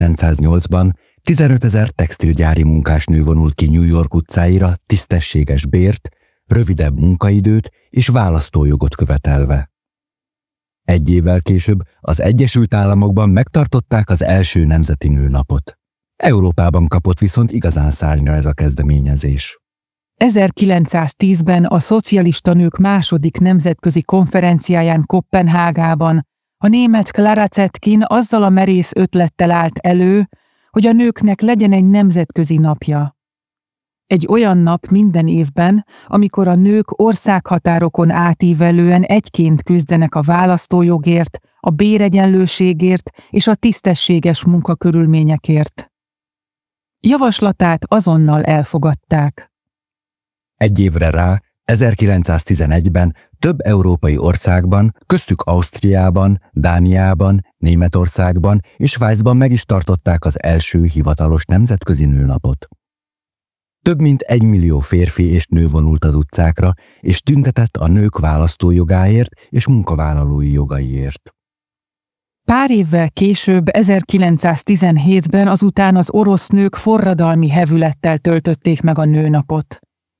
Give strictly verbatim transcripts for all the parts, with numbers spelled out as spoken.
ezerkilencszáznyolcban tizenötezer textilgyári munkásnő vonult ki New York utcáira tisztességes bért, rövidebb munkaidőt és választójogot követelve. Egy évvel később az Egyesült Államokban megtartották az első nemzeti nőnapot. Európában kapott viszont igazán szárnyra ez a kezdeményezés. ezerkilencszáztízben a szocialista nők második nemzetközi konferenciáján Koppenhágában a német Clara Zetkin azzal a merész ötlettel állt elő, hogy a nőknek legyen egy nemzetközi napja. Egy olyan nap minden évben, amikor a nők országhatárokon átívelően egyként küzdenek a választójogért, a béregyenlőségért és a tisztességes munkakörülményekért. Javaslatát azonnal elfogadták. Egy évre rá, ezerkilencszáztizenegyben több európai országban, köztük Ausztriában, Dániában, Németországban és Svájcban meg is tartották az első hivatalos nemzetközi nőnapot. Több mint egy millió férfi és nő vonult az utcákra, és tüntetett a nők választójogáért és munkavállalói jogaiért. Pár évvel később, ezerkilencszáztizenhétben azután az orosz nők forradalmi hevülettel töltötték meg a nőnapot.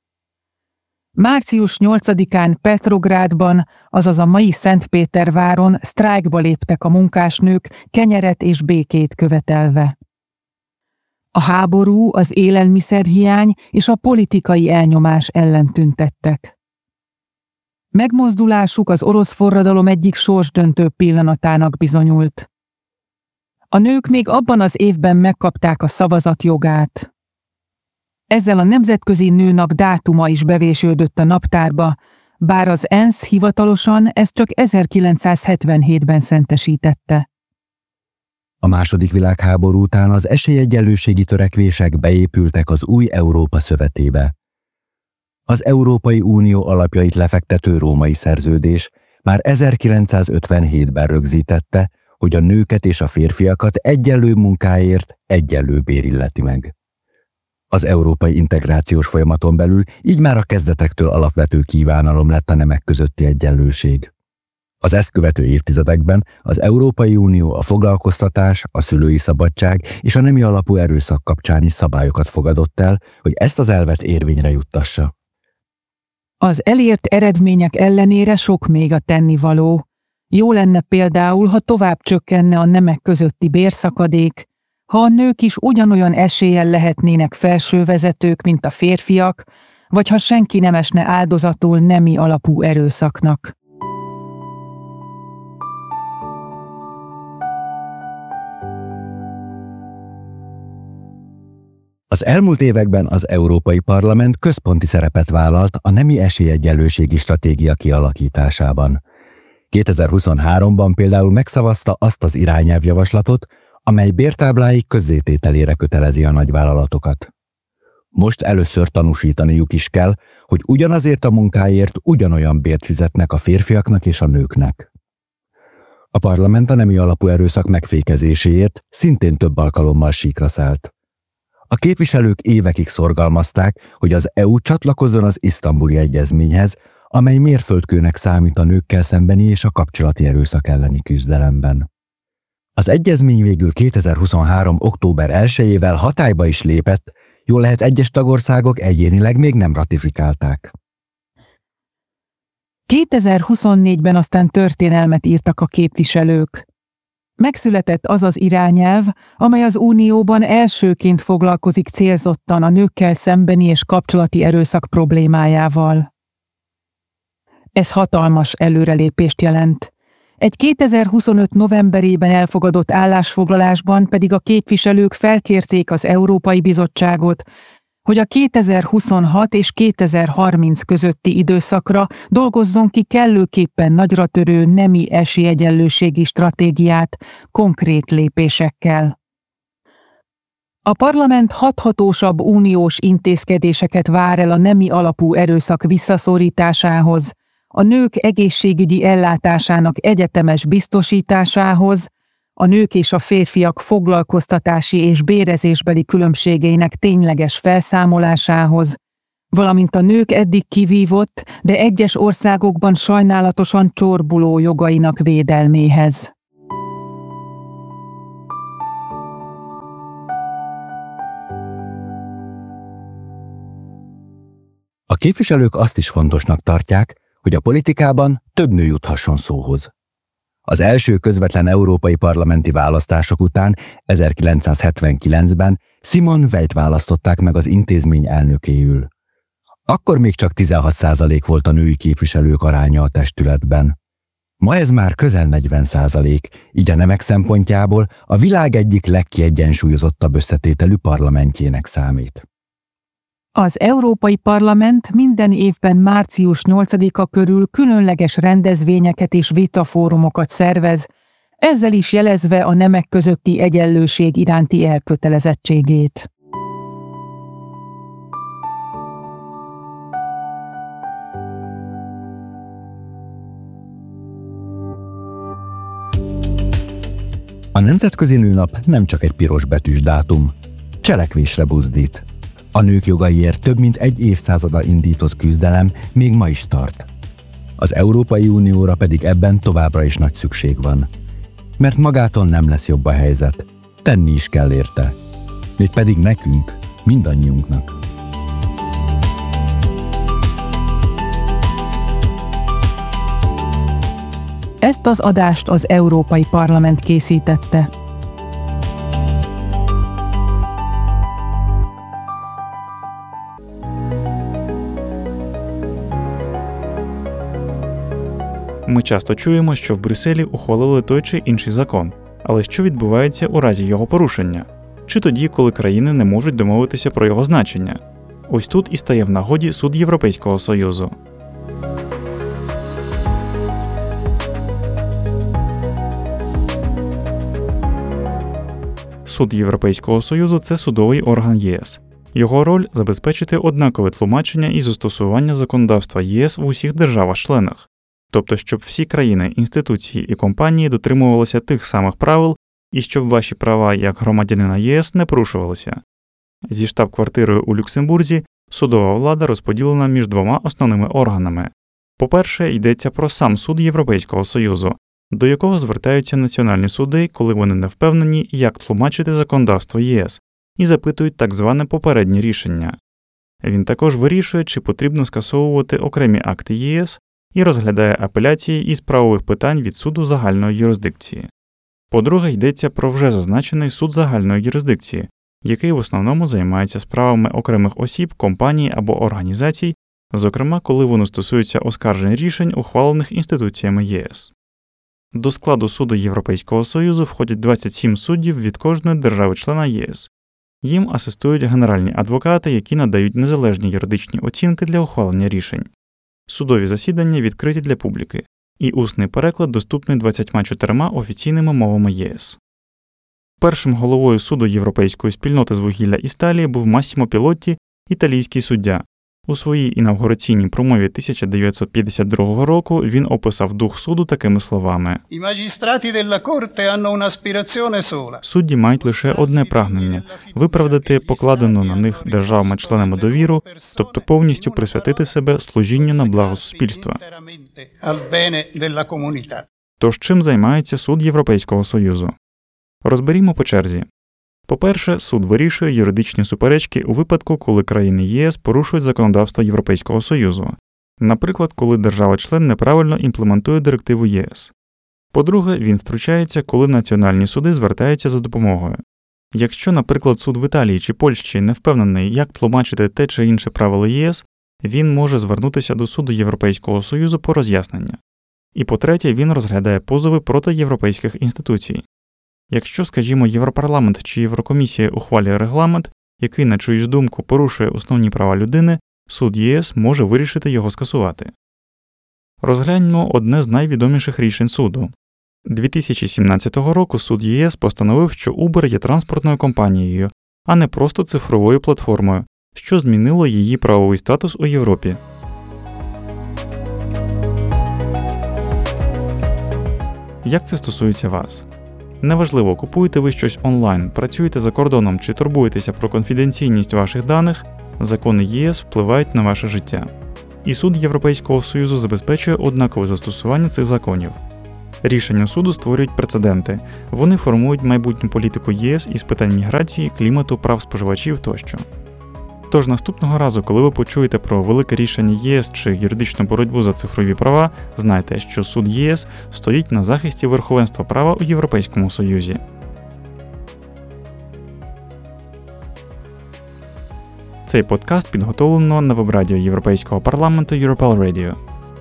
március nyolcadikán Petrográdban, azaz a mai Szentpéterváron sztrájkba léptek a munkásnők kenyeret és békét követelve. A háború, az élelmiszerhiány és a politikai elnyomás ellen tüntettek. Megmozdulásuk az orosz forradalom egyik sorsdöntő pillanatának bizonyult. A nők még abban az évben megkapták a szavazat jogát. Ezzel a Nemzetközi Nőnap dátuma is bevésődött a naptárba, bár az ENSZ hivatalosan ezt csak ezerkilencszázhetvenhétben szentesítette. A második világháború után az esélyegyenlőségi törekvések beépültek az új Európa szövetébe. Az Európai Unió alapjait lefektető római szerződés már ezerkilencszázötvenhétben rögzítette, hogy a nőket és a férfiakat egyenlő munkáért egyenlő bér illeti meg. Az európai integrációs folyamaton belül így már a kezdetektől alapvető kívánalom lett a nemek közötti egyenlőség. Az ezt követő évtizedekben az Európai Unió a foglalkoztatás, a szülői szabadság és a nemi alapú erőszak kapcsán is szabályokat fogadott el, hogy ezt az elvet érvényre juttassa. Az elért eredmények ellenére sok még a tennivaló. Jó lenne például, ha tovább csökkenne a nemek közötti bérszakadék, ha a nők is ugyanolyan eséllyel lehetnének felsővezetők, mint a férfiak, vagy ha senki nem esne áldozatul nemi alapú erőszaknak. Az elmúlt években az Európai Parlament központi szerepet vállalt a nemi esélyegyenlőségi stratégia kialakításában. kétezer-huszonháromban például megszavazta azt az irányelvjavaslatot, amely bértábláik közzétételére kötelezi a nagyvállalatokat. Most először tanúsítaniuk is kell, hogy ugyanazért a munkáért ugyanolyan bért fizetnek a férfiaknak és a nőknek. A parlament a nemi alapú erőszak megfékezéséért szintén több alkalommal síkra szállt. A képviselők évekig szorgalmazták, hogy az é u csatlakozzon az Isztambuli Egyezményhez, amely mérföldkőnek számít a nőkkel szembeni és a kapcsolati erőszak elleni küzdelemben. Az egyezmény végül kétezer-huszonhárom. október elsejével hatályba is lépett, jól lehet egyes tagországok egyénileg még nem ratifikálták. kétezer-huszonnégyben aztán történelmet írtak a képviselők. Megszületett az az irányelv, amely az Unióban elsőként foglalkozik célzottan a nőkkel szembeni és kapcsolati erőszak problémájával. Ez hatalmas előrelépést jelent. Egy kétezer-huszonöt. novemberében elfogadott állásfoglalásban pedig a képviselők felkérték az Európai Bizottságot, hogy a kétezer-huszonhat és kétezer-harminc közötti időszakra dolgozzon ki kellőképpen nagyratörő nemi esélyegyenlőségi stratégiát konkrét lépésekkel. A parlament hathatósabb uniós intézkedéseket vár el a nemi alapú erőszak visszaszorításához, a nők egészségügyi ellátásának egyetemes biztosításához, a nők és a férfiak foglalkoztatási és bérezésbeli különbségeinek tényleges felszámolásához, valamint a nők eddig kivívott, de egyes országokban sajnálatosan csorbuló jogainak védelméhez. képviselők azt is fontosnak tartják, hogy a politikában több nő juthasson szóhoz. Az első közvetlen európai parlamenti választások után ezerkilencszázhetvenkilencben Simone Veil-t választották meg az intézmény elnökéül. Akkor még csak tizenhat százalék volt a női képviselők aránya a testületben. Ma ez már közel negyven százalék, így a nemek szempontjából a világ egyik legkiegyensúlyozottabb összetételű parlamentjének számít. Az Európai Parlament minden évben március nyolcadika körül különleges rendezvényeket és vitafórumokat szervez, ezzel is jelezve a nemek közötti egyenlőség iránti elkötelezettségét. A Nemzetközi Nőnap nem csak egy piros betűs dátum, cselekvésre buzdít. A nők jogaiért több mint egy évszázada indított küzdelem még ma is tart. Az Európai Unióra pedig ebben továbbra is nagy szükség van. Mert magától nem lesz jobb a helyzet, tenni is kell érte. Mégpedig nekünk, mindannyiunknak. Ezt az adást az Európai Parlament készítette. Ми часто чуємо, що в Брюсселі ухвалили той чи інший закон. Але що відбувається у разі його порушення? Чи тоді, коли країни не можуть домовитися про його значення? Ось тут і стає в нагоді Суд Європейського Союзу. Суд Європейського Союзу – це судовий орган ЄС. Його роль – забезпечити однакове тлумачення і застосування законодавства ЄС в усіх державах-членах. Тобто, щоб всі країни, інституції і компанії дотримувалися тих самих правил і щоб ваші права як громадянина ЄС не порушувалися. Зі штаб-квартирою у Люксембурзі судова влада розподілена між двома основними органами. По-перше, йдеться про сам Суд Європейського Союзу, до якого звертаються національні суди, коли вони не впевнені, як тлумачити законодавство ЄС, і запитують так зване попереднє рішення. Він також вирішує, чи потрібно скасовувати окремі акти ЄС, і розглядає апеляції із правових питань від суду загальної юрисдикції. По-друге, йдеться про вже зазначений суд загальної юрисдикції, який в основному займається справами окремих осіб, компаній або організацій, зокрема, коли воно стосується оскаржень рішень, ухвалених інституціями ЄС. До складу Суду Європейського Союзу входять двадцять сім суддів від кожної держави-члена ЄС. Їм асистують генеральні адвокати, які надають незалежні юридичні оцінки для ухвалення рішень. Судові засідання відкриті для публіки, і усний переклад доступний двадцятьма чотирма офіційними мовами ЄС. Першим головою суду Європейської спільноти з вугілля і сталі був Массімо Пілотті, італійський суддя. У своїй інавгураційній промові тисяча дев'ятсот п'ятдесят другого року він описав дух суду такими словами: «Судді мають лише одне прагнення – виправдати покладену на них державами-членами довіру, тобто повністю присвятити себе служінню на благо суспільства». Тож чим займається Суд Європейського Союзу? Розберімо по черзі. По-перше, суд вирішує юридичні суперечки у випадку, коли країни ЄС порушують законодавство Європейського Союзу. Наприклад, коли держава-член неправильно імплементує директиву ЄС. По-друге, він втручається, коли національні суди звертаються за допомогою. Якщо, наприклад, суд в Італії чи Польщі не впевнений, як тлумачити те чи інше правило ЄС, він може звернутися до Суду Європейського Союзу по роз'яснення. І по-третє, він розглядає позови проти європейських інституцій. Якщо, скажімо, Європарламент чи Єврокомісія ухвалює регламент, який, на чиюсь думку, порушує основні права людини, суд ЄС може вирішити його скасувати. Розгляньмо одне з найвідоміших рішень суду. дві тисячі сімнадцятого року суд ЄС постановив, що Uber є транспортною компанією, а не просто цифровою платформою, що змінило її правовий статус у Європі. Як це стосується вас? Неважливо, купуєте ви щось онлайн, працюєте за кордоном чи турбуєтеся про конфіденційність ваших даних, закони ЄС впливають на ваше життя. І Суд Європейського Союзу забезпечує однакове застосування цих законів. Рішення суду створюють прецеденти. Вони формують майбутню політику ЄС із питань міграції, клімату, прав споживачів тощо. Тож наступного разу, коли ви почуєте про велике рішення ЄС чи юридичну боротьбу за цифрові права, знайте, що суд ЄС стоїть на захисті верховенства права у Європейському Союзі. Цей подкаст підготовлено на веб-радіо Європейського парламенту Europal Radio.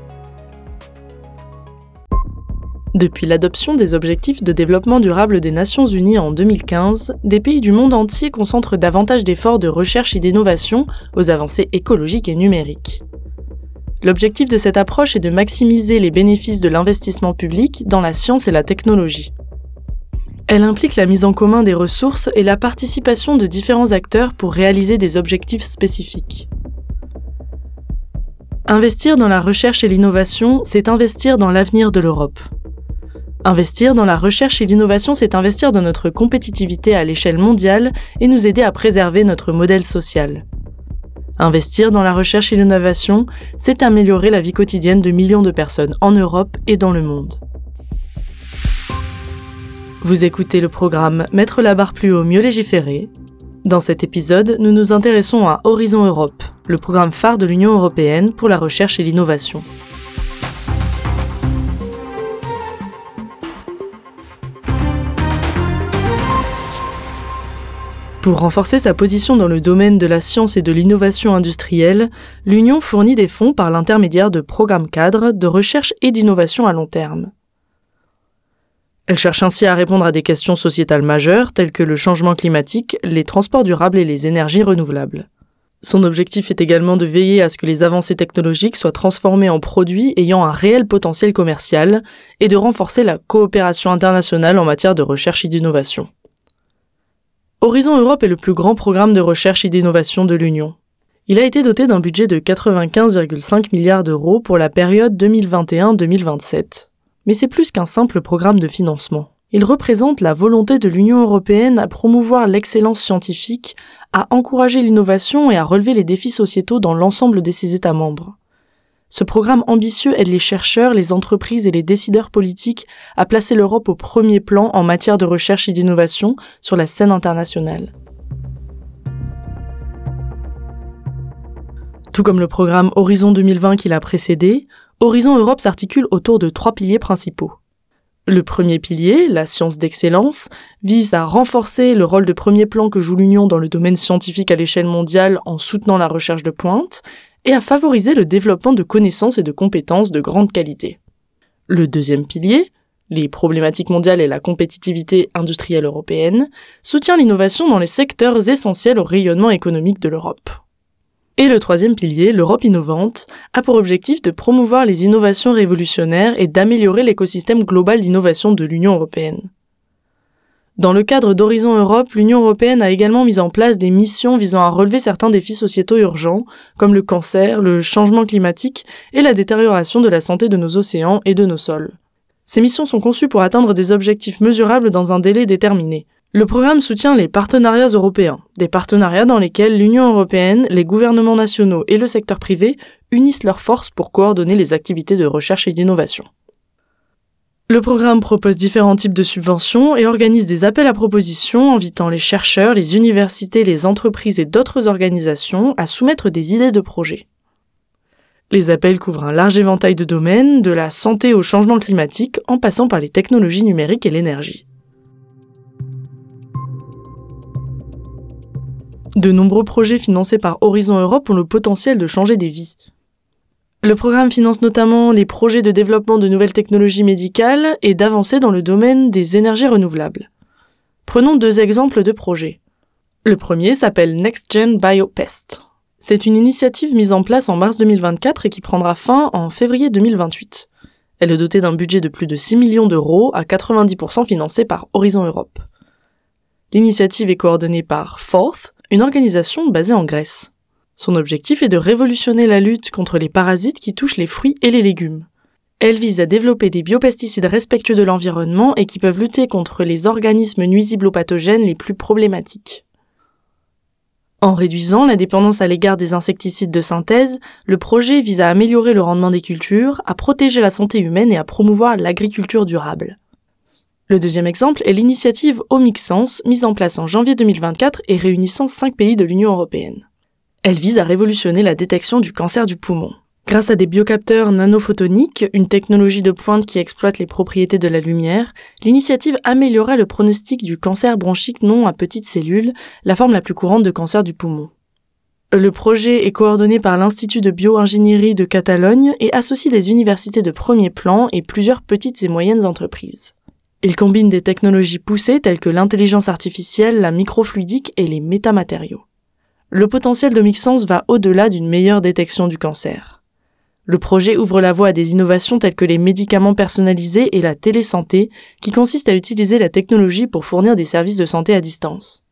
Depuis l'adoption des objectifs de développement durable des Nations Unies en deux mille quinze, des pays du monde entier concentrent davantage d'efforts de recherche et d'innovation aux avancées écologiques et numériques. L'objectif de cette approche est de maximiser les bénéfices de l'investissement public dans la science et la technologie. Elle implique la mise en commun des ressources et la participation de différents acteurs pour réaliser des objectifs spécifiques. Investir dans la recherche et l'innovation, c'est investir dans l'avenir de l'Europe. Investir dans la recherche et l'innovation, c'est investir dans notre compétitivité à l'échelle mondiale et nous aider à préserver notre modèle social. Investir dans la recherche et l'innovation, c'est améliorer la vie quotidienne de millions de personnes en Europe et dans le monde. Vous écoutez le programme Mettre la barre plus haut, mieux légiférer. Dans cet épisode, nous nous intéressons à Horizon Europe, le programme phare de l'Union européenne pour la recherche et l'innovation. Pour renforcer sa position dans le domaine de la science et de l'innovation industrielle, l'Union fournit des fonds par l'intermédiaire de programmes cadres de recherche et d'innovation à long terme. Elle cherche ainsi à répondre à des questions sociétales majeures telles que le changement climatique, les transports durables et les énergies renouvelables. Son objectif est également de veiller à ce que les avancées technologiques soient transformées en produits ayant un réel potentiel commercial et de renforcer la coopération internationale en matière de recherche et d'innovation. Horizon Europe est le plus grand programme de recherche et d'innovation de l'Union. Il a été doté d'un budget de quatre-vingt-quinze virgule cinq milliards d'euros pour la période deux mille vingt et un à deux mille vingt-sept. Mais c'est plus qu'un simple programme de financement. Il représente la volonté de l'Union européenne à promouvoir l'excellence scientifique, à encourager l'innovation et à relever les défis sociétaux dans l'ensemble de ses États membres. Ce programme ambitieux aide les chercheurs, les entreprises et les décideurs politiques à placer l'Europe au premier plan en matière de recherche et d'innovation sur la scène internationale. Tout comme le programme Horizon deux mille vingt qui l'a précédé, Horizon Europe s'articule autour de trois piliers principaux. Le premier pilier, la science d'excellence, vise à renforcer le rôle de premier plan que joue l'Union dans le domaine scientifique à l'échelle mondiale en soutenant la recherche de pointe, et à favoriser le développement de connaissances et de compétences de grande qualité. Le deuxième pilier, les problématiques mondiales et la compétitivité industrielle européenne, soutient l'innovation dans les secteurs essentiels au rayonnement économique de l'Europe. Et le troisième pilier, l'Europe innovante, a pour objectif de promouvoir les innovations révolutionnaires et d'améliorer l'écosystème global d'innovation de l'Union européenne. Dans le cadre d'Horizon Europe, l'Union européenne a également mis en place des missions visant à relever certains défis sociétaux urgents, comme le cancer, le changement climatique et la détérioration de la santé de nos océans et de nos sols. Ces missions sont conçues pour atteindre des objectifs mesurables dans un délai déterminé. Le programme soutient les partenariats européens, des partenariats dans lesquels l'Union européenne, les gouvernements nationaux et le secteur privé unissent leurs forces pour coordonner les activités de recherche et d'innovation. Le programme propose différents types de subventions et organise des appels à propositions invitant les chercheurs, les universités, les entreprises et d'autres organisations à soumettre des idées de projets. Les appels couvrent un large éventail de domaines, de la santé au changement climatique, en passant par les technologies numériques et l'énergie. De nombreux projets financés par Horizon Europe ont le potentiel de changer des vies. Le programme finance notamment les projets de développement de nouvelles technologies médicales et d'avancées dans le domaine des énergies renouvelables. Prenons deux exemples de projets. Le premier s'appelle NextGen BioPest. C'est une initiative mise en place en mars deux mille vingt-quatre et qui prendra fin en février deux mille vingt-huit. Elle est dotée d'un budget de plus de six millions d'euros, à quatre-vingt-dix pour cent financé par Horizon Europe. L'initiative est coordonnée par Forth, une organisation basée en Grèce. Son objectif est de révolutionner la lutte contre les parasites qui touchent les fruits et les légumes. Elle vise à développer des biopesticides respectueux de l'environnement et qui peuvent lutter contre les organismes nuisibles aux pathogènes les plus problématiques. En réduisant la dépendance à l'égard des insecticides de synthèse, le projet vise à améliorer le rendement des cultures, à protéger la santé humaine et à promouvoir l'agriculture durable. Le deuxième exemple est l'initiative Omixence, mise en place en janvier deux mille vingt-quatre et réunissant cinq pays de l'Union européenne. Elle vise à révolutionner la détection du cancer du poumon. Grâce à des biocapteurs nanophotoniques, une technologie de pointe qui exploite les propriétés de la lumière, l'initiative améliorait le pronostic du cancer bronchique non à petites cellules, la forme la plus courante de cancer du poumon. Le projet est coordonné par l'Institut de bioingénierie de Catalogne et associe des universités de premier plan et plusieurs petites et moyennes entreprises. Il combine des technologies poussées telles que l'intelligence artificielle, la microfluidique et les métamatériaux. Le potentiel de Mixence va au-delà d'une meilleure détection du cancer. Le projet ouvre la voie à des innovations telles que les médicaments personnalisés et la télésanté, qui consistent à utiliser la technologie pour fournir des services de santé à distance.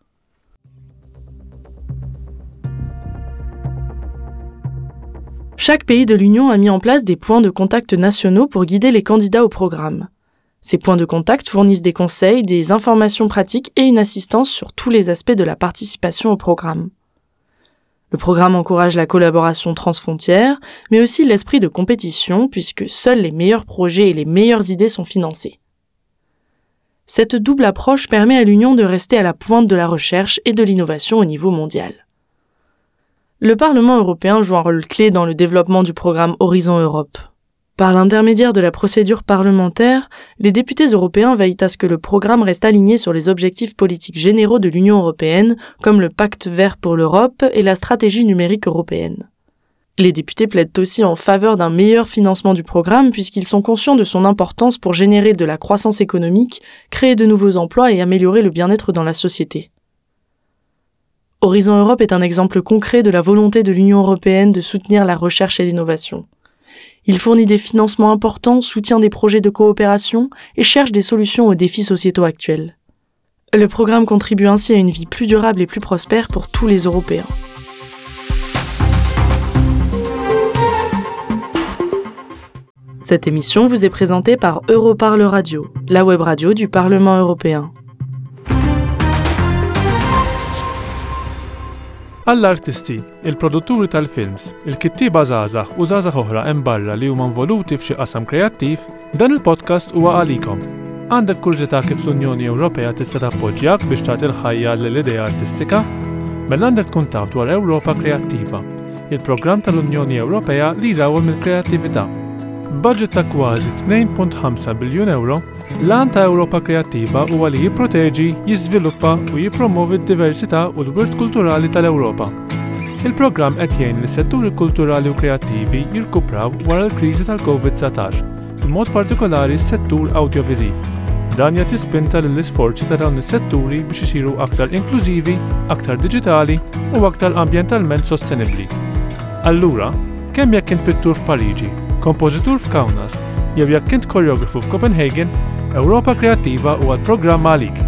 Chaque pays de l'Union a mis en place des points de contact nationaux pour guider les candidats au programme. Ces points de contact fournissent des conseils, des informations pratiques et une assistance sur tous les aspects de la participation au programme. Le programme encourage la collaboration transfrontière, mais aussi l'esprit de compétition, puisque seuls les meilleurs projets et les meilleures idées sont financés. Cette double approche permet à l'Union de rester à la pointe de la recherche et de l'innovation au niveau mondial. Le Parlement européen joue un rôle clé dans le développement du programme Horizon Europe. Par l'intermédiaire de la procédure parlementaire, les députés européens veillent à ce que le programme reste aligné sur les objectifs politiques généraux de l'Union européenne, comme le Pacte vert pour l'Europe et la stratégie numérique européenne. Les députés plaident aussi en faveur d'un meilleur financement du programme puisqu'ils sont conscients de son importance pour générer de la croissance économique, créer de nouveaux emplois et améliorer le bien-être dans la société. Horizon Europe est un exemple concret de la volonté de l'Union européenne de soutenir la recherche et l'innovation. Il fournit des financements importants, soutient des projets de coopération et cherche des solutions aux défis sociétaux actuels. Le programme contribue ainsi à une vie plus durable et plus prospère pour tous les Européens. Cette émission vous est présentée par Europarl Radio, la web radio du Parlement européen. Għall-artisti, il-produtturi tal-films, il-kittieba żgħażagħ u żgħażagħ oħra hemm barra li huma involuti f'xi qasam kreattiv, dan il-podcast huwa għalikom. Għandek kurżità kif l-Unjoni Ewropea tista' tappoġġjak biex tagħti l-ħajja lill-idea artistika? Mela għandek tkun taf dwar Ewropa Kreattiva, il-programm tal-Unjoni Ewropea li jrawwem il-kreattività. Budget ta' kważi tnejn punt ħamsa biljun euro, l-għan ta' Ewropa Kreattiva huwa li jipproteġi, jiżviluppa u jippromovi d-diversità u l-wirt kulturali tal-Ewropa. Il-programm qed jgħin lis-setturi kulturali u kreattivi jirkupraw wara l-kriżi tal-covid disa-tnax, b'mod partikolari s-settur awdjoviżiv. Dan jagħti spinta lill-isforzi ta' dawn is-setturi biex isiru aktar inklużivi, aktar diġitali u aktar ambjentalment sostenibbli. Allura, kemm jekk int pittur f'Pariġi, kompożitur f'Kaunas, jew jekk int koreografu f'Copenhagen, Ewropa Kreattiva huwa l-programm għalik.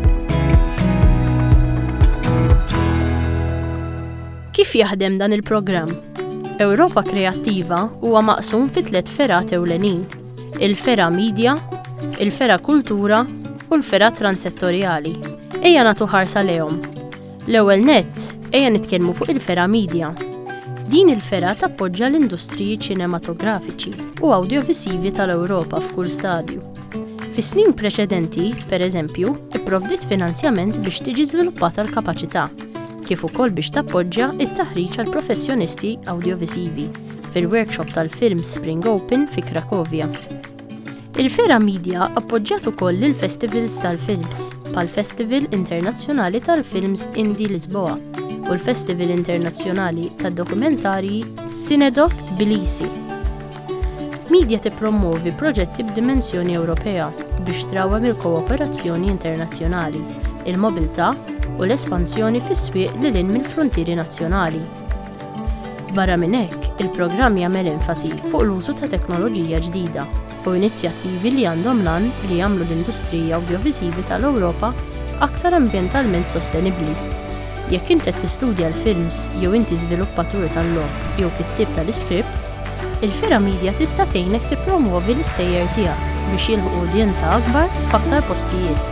Kif jaħdem dan il-programm? Ewropa Kreattiva huwa maqsum fi tliet ferat ewlenin: il-fera Media, il-fera Kultura u l-fera Transettorjali. Ejja nagħtu ħarsa lehom. L-ewwel nett ejja nitkellmu fuq il-fera Media. Din il-fera tappoġġa l-industriji ċinematografiċi u awdjovisivi tal-Ewropa f'kull stadju. Fis-snin preċedenti, pereżempju, ipprovdiet finanzjament biex tiġi żviluppata l-kapaċità, kif ukoll biex tappoġġja t-taħriġ għal professjonisti awdjovisivi fil-workshop tal-film Spring Open fi Cracovia. Il-Fera Media appoġġjat ukoll lil festivals tal-films, bħall-Festival Internazzjonali tal-Films Indie Lisboa u l-Festival Internazzjonali tad-Dokumentarji Cinedoc Tbilisi. Media tippromovi proġetti b'dimensjoni Ewropea biex trawwem il-kooperazzjoni internazzjonali, il-mobilità u l-espansjoni fis-swieq lil hinn mill-fruntieri nazzjonali. Barra minn hekk, il-programm jagħmel enfasi fuq l-użu ta' teknoloġija ġdida u inizjattivi li għandhom lan li jagħmlu l-industrija awdjoviżivi tal-Ewropa aktar ambjentalment sostenibbli. Jekk int qed tistudja l-films jew inti żviluppatur tal-logħob jew kittib tal-iskripts, il-Fera Media tista' tgħinek tippromovi l-istejjer tiegħek biex jilħu udjenza akbar f'aktar postijiet.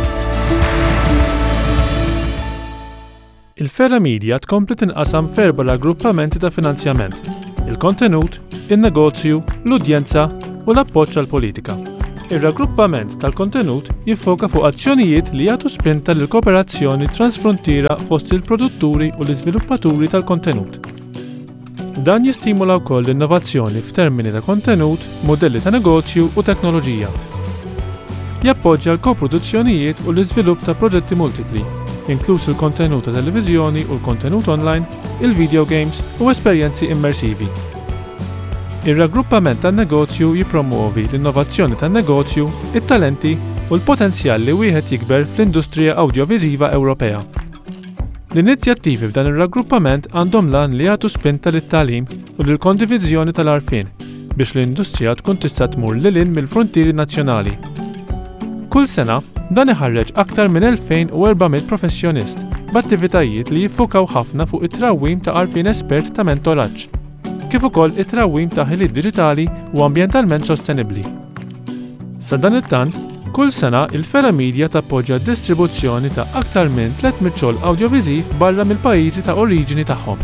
Il-Fera Media tkompli tinqasam f'erba' raggruppamenti ta' finanzjament: il-kontenut, in-negozju, l-udjenza u l-appoġġ għall-politika. Ir-raggruppament tal-kontenut jiffoka fuq azzjonijiet li jagħtu spinta lil kooperazzjoni transfrontiera fost il-produtturi u l-iżviluppaturi tal-kontenut. Dan jistimula wkoll l-innovazzjoni f'termini ta' kontenut, modelli ta' negozju u teknoloġija. Jappoġġja l-koproduzzjonijiet u l-iżvilupp ta' proġetti multipli, inkluż il-kontenut ta' televiżjoni u l-kontenut online, il-video games u esperjenzi immersivi. Ir-raggruppament tan-negozju jippromuovi l-innovazzjoni tan-negozju, it-talenti u l-potenzjal li wieħed jikber fl-industrija awdjoviżiva Ewropea. L-inizjattivi f'dan ir-raggruppament għandhom lan li jagħtu spinta lit-tagħlim u lill-kondiviżjoni tal-għarfien biex l-industrija tkun tista' tmur lil hinn mill-frontieri nazzjonali. Kull sena dan iħarreġ aktar minn elfejn u erba'miet professjonist b'attivitajiet li jiffokaw ħafna fuq it-trawwim ta' għarfien espert ta' mentoraġġ, kif ukoll it-trawwim ta' ħiliet diġitali u ambjentalment sostenibbli. Sa dan it-tant, kull sena il-Fera Media tappoġġja d-distribuzzjoni ta' aktar minn tlietmiet xogħol awdjoviżiv barra mill-pajjiżi ta' oriġini tagħhom.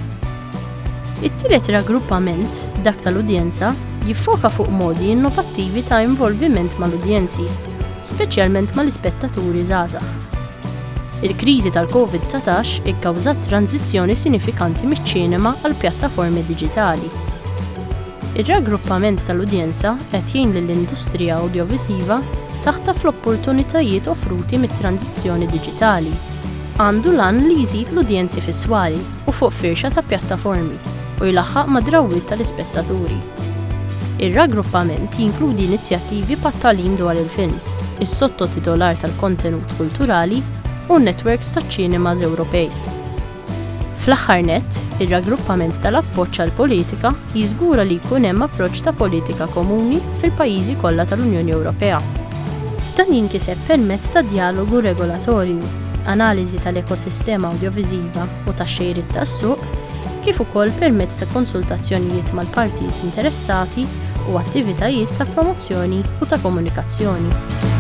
It-tielet raggruppament, dak tal-udjenza, jiffoka fuq modi innovattivi ta' involviment mal-udjenzi, speċjalment mal-ispettaturi żgħażagħ. Il-kriżi tal-COVID satax ikkawżat tranzizzjoni sinifikanti miċ-ċinema għal pjattaformi diġitali. Ir-raggruppament tal-udjenza qed jgħin lill-industrija awdjoviżiva taħtaf l-opportunitajiet offruti mit-tranzizzjoni diġitali. Għandu lan li jżid l-udjenzi fis-swali u fuq firxa ta' pjattaformi u jlaħħaq ma' drawwiet tal-ispettaturi. Ir-raggruppament jinkludi inizjattivi pat-tagħlim dwar il-films, is-sottotitolar tal-kontenut kulturali u n-netwerks taċ-ċinemas Ewropej. Fl-aħħar nett, ir-raggruppament tal-appoġġ għall-politika jiżgura li jkun hemm approċċ ta' politika komuni fil-pajjiżi kollha tal-Unjoni Ewropea. Dan jinkiseb permezz ta' dialogu regolatorju, analiżi tal-ekosistema awdjoviżiva u tax-xejriet tas-suq, kif ukoll permezz ta' konsultazzjonijiet mal-partijiet interessati u attivitajiet ta' promozzjoni u ta' komunikazzjoni.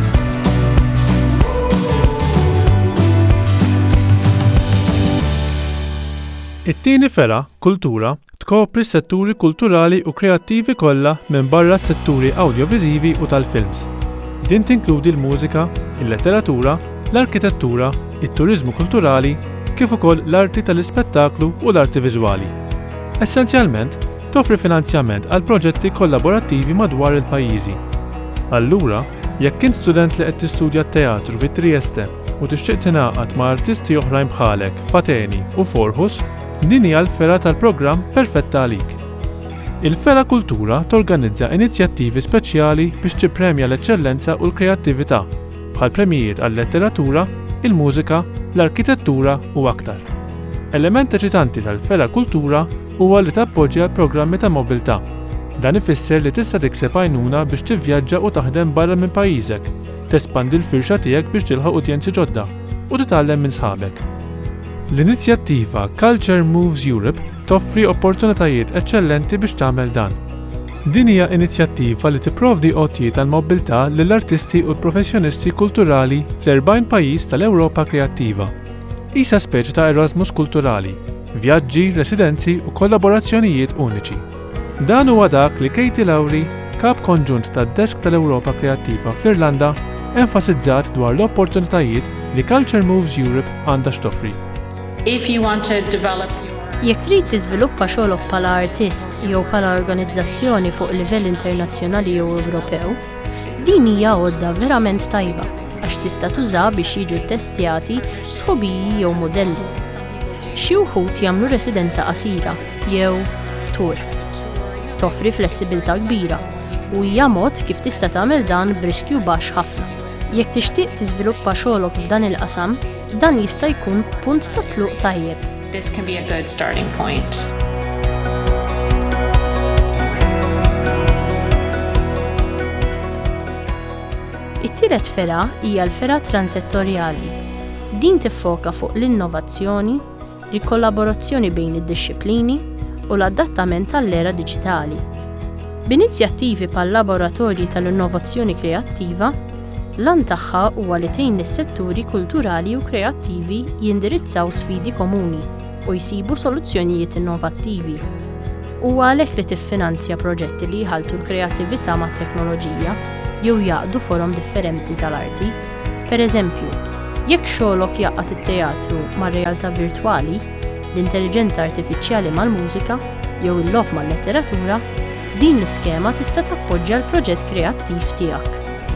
It-tieni fera, Kultura, tkopri s-setturi kulturali u kreattivi kollha minn barra s-setturi awdjoviżivi u tal-films. Din tinkludi l-mużika, il-letteratura, l-arkitettura, it-turiżmu kulturali, kif ukoll l-arti tal-ispettaklu u l-arti viżwali. Essenzjalment, toffri finanzjament għal proġetti kollaborattivi madwar il-pajjiżi. Allura, jekk int student li qed tistudja t-teatru fi Trieste u tixtieq tingħaqad ma' artisti oħrajn bħalek f'Ateni u Forħus, din hija l-fera tal-programm perfetta għalik. Il-Fera Kultura torganizza inizjattivi speċjali biex tippremja l-eċċellenza u l-kreattività, bħal premijiet għall-letteratura, il-mużika, l-arkitettura u aktar. Element eċitanti tal-Fera Kultura huwa li tappoġġja programmi ta' mobilità. Dan ifisser li tista' tikseb għajnuna biex tivvjaġġa u taħdem barra minn pajjiżek, tespandi l-firxa tiegħek biex tilħaq udjenzi ġodda u titgħallem minn sħabek. L-inizjattiva Culture Moves Europe toffri opportunitajiet eċċellenti biex tagħmel dan. Din hija inizjattiva li tipprovdi għotjiet tal-mobilità lill-artisti u l-professjonisti kulturali fl-erbgħin pajjiż tal-Ewropa Kreattiva. Isa speċi ta' Erasmus kulturali, vjaġġi, residenzi u kollaborazzjonijiet uniċi. Dan huwa dak li Katie Lowry, kap konġunt tad-Desk tal-Ewropa Kreattiva fl-Irlanda, enfasizzat dwar l-opportunitajiet li Culture Moves Europe għandha x'toffri. If you want to develop Jekk trid tiżviluppa xogħolok bħala artist jew bħala organizzazzjoni fuq livell internazzjonali jew Ewropew, din hija għodda verament tajba għax tista' tuża biex jiġu ttestjati sħubiji jew modelli. Xi wħud jagħmlu residenza qasira jew tur. Toffri flessibilità kbira u hija mod kif tista' tagħmel dan b'riskju baxx ħafna. Jekk tixtieq tiżviluppa xogħolok f'dan il-qasam, dan jista' jkun punt ta' tluq tajjeb. This can be a good starting point. It-tielet fera hija l-fera transettorjali. Din tiffoka fuq l-innovazzjoni, il-kollaborazzjoni bejn id-disċiplini u l-adattament għall-era diġitali. B'inizjattivi bħal-laboratorji tal-innovazzjoni kreattiva, l-għan tagħha huwa li tgħin lis-setturi kulturali u kreattivi jindirizzaw sfidi komuni u jsibu soluzzjonijiet innovattivi. Huwa għalhekk li tiffinanzja proġetti li jħaltu l-kreattività mat-teknoloġija jew jaqdu forom differenti tal-arti. Pereżempju, jekk xogħolok jaqgħad it-teatru mar-realtà virtwali, l-intelligenza artifiċjali mal-mużika jew il-logħb mal-letteratura, din l-iskema tista' tappoġġja l-proġett kreattiv tiegħek.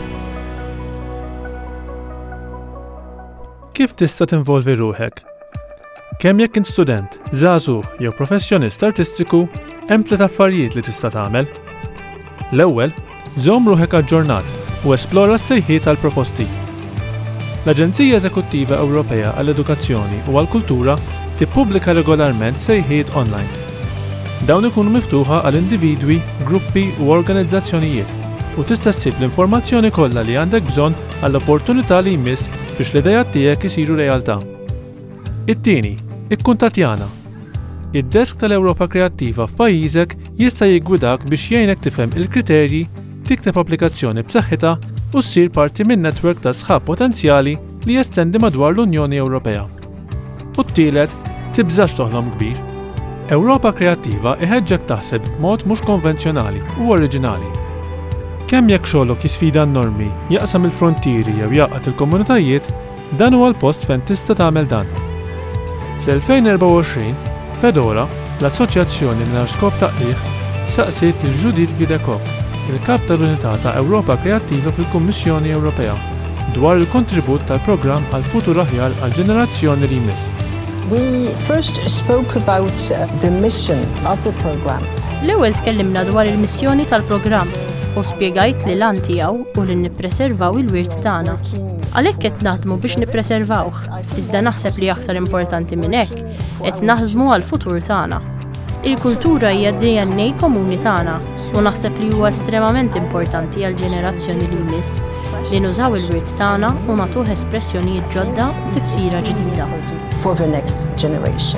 Kif tista' tinvolvi ruħek? Kemm jekk int student, żagħżugħ jew professjonist artistiku, hemm tliet affarijiet li tista' tagħmel. L-ewwel, żomm ruħek aġġornat u esplora s-sejħiet tal-proposti. L-Aġenzija Eżekuttiva Ewropea għall-Edukazzjoni u għall-Kultura tippubblika regolarment sejħiet online. Dawn ikunu miftuħa għal individwi, gruppi u organizzazzjonijiet u tista' ssib l-informazzjoni kollha li għandek bżonn għall-opportunità li jmiss biex l-idejat tiegħek isiru realtà. It-tieni, ikkuntattjana. Id-desk tal-Ewropa Kreattiva f'pajjiżek jista' jiggwidak biex jgħinek tifhem il-kriterji, tikteb applikazzjoni b'saħħitha u ssir parti minn netwerk ta' sħab potenzjali li jestendi madwar l-Unjoni Ewropea. U t-tielet, tibżax toħlom kbir. Ewropa Kreattiva iħeġġek taħseb b'mod mhux konvenzjonali u oriġinali. Kemm jekk xogħolok jisfida n-normi, jaqsam il-frontieri jew jaqgħad il-komunitajiet, dan huwa l-post fejn tista' tagħmel dan. Fl-elfejn erba' u għoxrin, Fedora, l-Assoċjazzjoni mingħajr skop taqlih, saqsiet lil Judith Videkop, il-kap tal-Unità ta' Ewropa Kreattiva fil-Kummissjoni Ewropea, dwar il-kontribut tal-programm għal futur aħjar għal ġenerazzjoni li jmiss. We first spoke about uh, the mission of the program. L-ewwel tkellimna dwar il-missjoni tal-programm u spjegajt li lan tiegħu u li nippreservaw il-wirt tagħna. Għalhekk qed naħdmu biex nippreservawh, iżda naħseb li aktar importanti minn hekk qed naħdmu għall-futur tagħna. Il-kultura hija d D N A komuni tagħna u naħseb li huwa estremament importanti għall-ġenerazzjoni li jmiss li nużaw il-wirt tagħna u nagħtuh espressjonijiet ġodda u tifsira ġdida. For the next generation.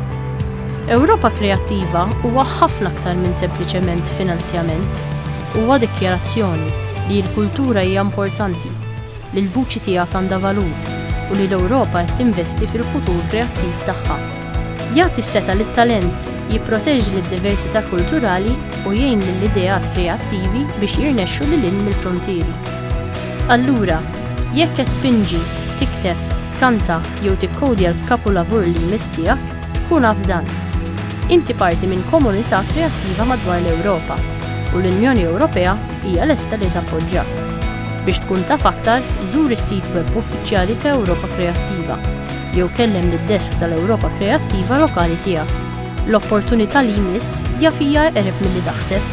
Ewropa Kreattiva huwa ħafna aktar minn sempliċement finanzjament. Huwa dikjarazzjoni li l-kultura hija importanti, li l-vuċi tiegħek għandha valur u li l-Ewropa qed tinvesti fil-futur kreattiv tagħha. Jagħti s-seta lit-talent, jipproteġi lid-diversità kulturali u jgħin lill-ideat kreattivi biex jirnexxu lil hinn mill-frontieri. Allura, jekk qed pinġi, tikteb, tkanta jew tikkodja l-kapolavur li jmiss tiegħek, kun naf dan. Inti parti minn komunità kreattiva madwar l-Ewropa u l-Unjoni Ewropea hija lesta li tappoġġjak. Biex tkun taf aktar, żur is-sit web uffiċjali ta' Ewropa Kreattiva jew kellem lid-desk tal-Ewropa Kreattiva lokali tiegħek. L-opportunità li jmiss jaf hija qrib milli taħseb.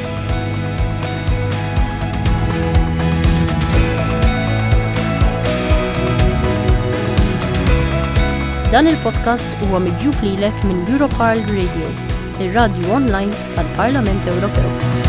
Dan il-podcast huwa miġġub lilek minn Europarl Radio, ir-radju online tal-Parlament Ewropew.